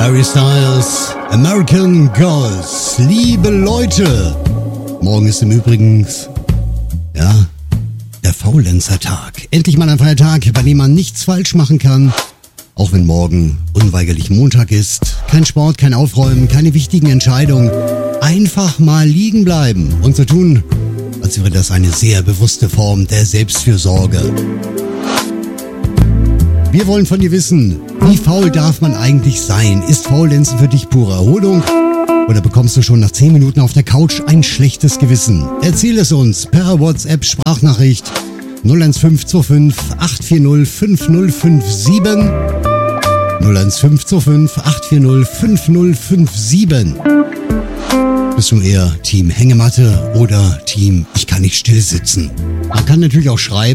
Harry Styles, American Girls. Liebe Leute, morgen ist im Übrigen, der Faulenzer-Tag. Endlich mal ein Feiertag, bei dem man nichts falsch machen kann. Auch wenn morgen unweigerlich Montag ist. Kein Sport, kein Aufräumen, keine wichtigen Entscheidungen. Einfach mal liegen bleiben und so tun, als wäre das eine sehr bewusste Form der Selbstfürsorge. Wir wollen von dir wissen, wie faul darf man eigentlich sein? Ist Faulenzen für dich pure Erholung? Oder bekommst du schon nach 10 Minuten auf der Couch ein schlechtes Gewissen? Erzähl es uns per WhatsApp-Sprachnachricht 01525 840 5057 01525 840 5057. Bist du eher Team Hängematte oder Team Ich kann nicht still sitzen? Man kann natürlich auch schreiben.